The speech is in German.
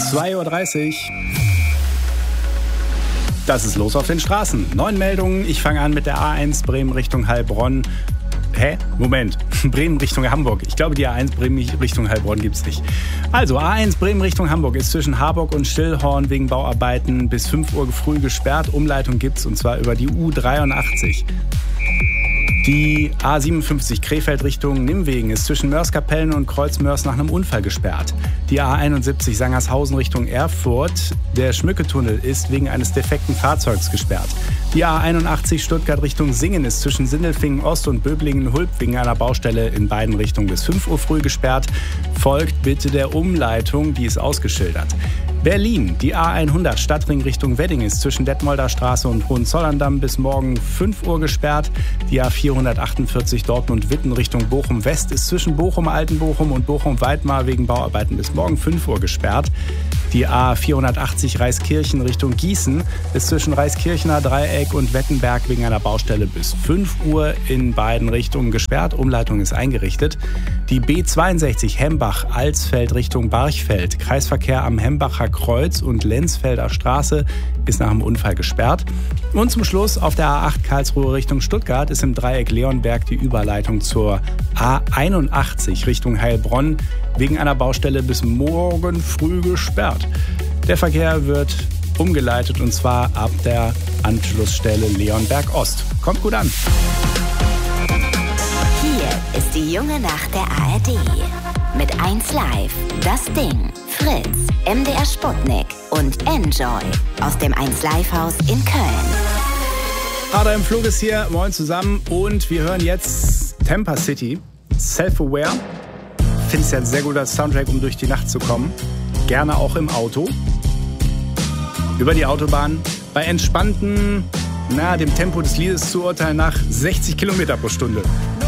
2:30 Uhr. Das ist los auf den Straßen. 9 Meldungen. Ich fange an mit der A1 Bremen Richtung Heilbronn. Moment. Bremen Richtung Hamburg. Ich glaube, die A1 Bremen Richtung Heilbronn gibt's nicht. Also, A1 Bremen Richtung Hamburg ist zwischen Harburg und Stillhorn wegen Bauarbeiten bis 5 Uhr früh gesperrt. Umleitung gibt's, und zwar über die U83. Die A57 Krefeld Richtung Nimwegen ist zwischen Mörs-Kapellen und Kreuzmörs nach einem Unfall gesperrt. Die A71 Sangershausen Richtung Erfurt, der Schmücketunnel, ist wegen eines defekten Fahrzeugs gesperrt. Die A81 Stuttgart Richtung Singen ist zwischen Sindelfingen Ost und Böblingen-Hulp wegen einer Baustelle in beiden Richtungen bis 5 Uhr früh gesperrt. Folgt bitte der Umleitung, die ist ausgeschildert. Berlin, die A100 Stadtring Richtung Wedding ist zwischen Detmolder Straße und Hohenzollern-Damm bis morgen 5 Uhr gesperrt. Die A448 Dortmund-Witten Richtung Bochum-West ist zwischen Bochum-Altenbochum und Bochum-Weidmar wegen Bauarbeiten bis morgen 5 Uhr gesperrt. Die A480 Reiskirchen Richtung Gießen ist zwischen Reiskirchener Dreieck und Wettenberg wegen einer Baustelle bis 5 Uhr in beiden Richtungen gesperrt. Umleitung ist eingerichtet. Die B62 Hembach-Alsfeld Richtung Barchfeld, Kreisverkehr am Hembacher Kreuz und Lenzfelder Straße ist nach dem Unfall gesperrt. Und zum Schluss auf der A8 Karlsruhe Richtung Stuttgart ist im Dreieck Leonberg die Überleitung zur A81 Richtung Heilbronn wegen einer Baustelle bis morgen früh gesperrt. Der Verkehr wird umgeleitet, und zwar ab der Anschlussstelle Leonberg Ost. Kommt gut an. Hier ist die junge Nacht der ARD. Mit 1 Live, Das Ding, Fritz, MDR Sputnik und Enjoy aus dem 1 Live Haus in Köln. Ada im Flug ist hier, moin zusammen, und wir hören jetzt Tampa City, Self-Aware. Ich finde es ja ein sehr guter Soundtrack, um durch die Nacht zu kommen. Gerne auch im Auto. Über die Autobahn. Bei entspannten, dem Tempo des Liedes zu urteilen nach 60 Kilometer pro Stunde.